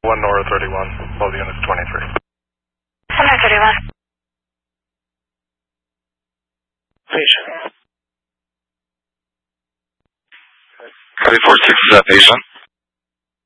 1 Nora 31, both units 23. 1 Nora 31. Patient. 346 is that patient?